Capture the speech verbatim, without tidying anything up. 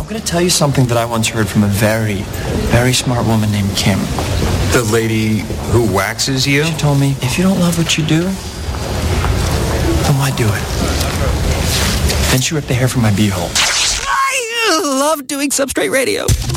going to tell you something that I once heard from a very, very smart woman named Kim. The lady who waxes you? She told me, if you don't love what you do, then why do it? Then she ripped the hair from my beehole. I love doing Substrate Radio.